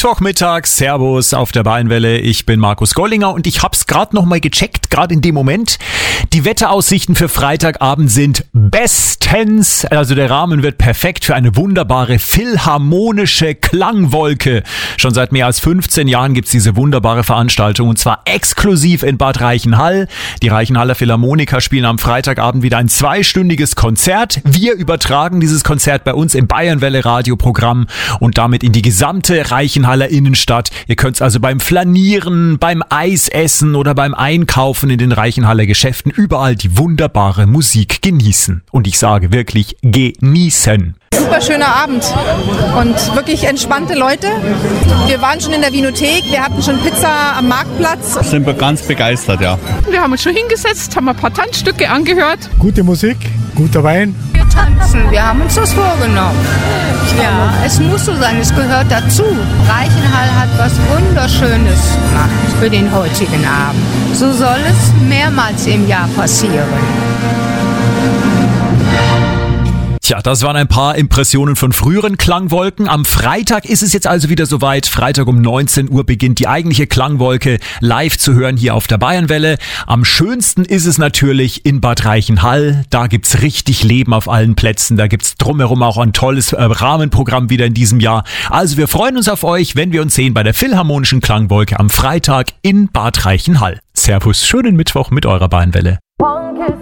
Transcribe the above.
Mittwochmittag, Servus auf der Bayernwelle. Ich bin Markus Gollinger und ich hab's gerade nochmal gecheckt, gerade in dem Moment. Die Wetteraussichten für Freitagabend sind bestens. Also der Rahmen wird perfekt für eine wunderbare philharmonische Klangwolke. Schon seit mehr als 15 Jahren gibt's diese wunderbare Veranstaltung und zwar exklusiv in Bad Reichenhall. Die Reichenhaller Philharmoniker spielen am Freitagabend wieder ein 2-stündiges Konzert. Wir übertragen dieses Konzert bei uns im Bayernwelle Radioprogramm und damit in die gesamte Reichenhaller Innenstadt. Ihr könnt's also beim Flanieren, beim Eisessen oder beim Einkaufen in den Reichenhaller Geschäften überall die wunderbare Musik genießen. Und ich sage wirklich genießen. Super schöner Abend und wirklich entspannte Leute. Wir waren schon in der Winothek, wir hatten schon Pizza am Marktplatz. Sind wir ganz begeistert, ja. Wir haben uns schon hingesetzt, haben ein paar Tanzstücke angehört. Gute Musik, guter Wein. Wir tanzen, wir haben uns das vorgenommen. Ja, es muss so sein, es gehört dazu. Reichenhall hat was Wunderschönes gemacht für den heutigen Abend. So soll es mehrmals im Jahr passieren. Tja, das waren ein paar Impressionen von früheren Klangwolken. Am Freitag ist es jetzt also wieder soweit. Freitag um 19 Uhr beginnt die eigentliche Klangwolke live zu hören hier auf der Bayernwelle. Am schönsten ist es natürlich in Bad Reichenhall. Da gibt's richtig Leben auf allen Plätzen. Da gibt's drumherum auch ein tolles Rahmenprogramm wieder in diesem Jahr. Also wir freuen uns auf euch, wenn wir uns sehen bei der Philharmonischen Klangwolke am Freitag in Bad Reichenhall. Servus, schönen Mittwoch mit eurer Bayernwelle.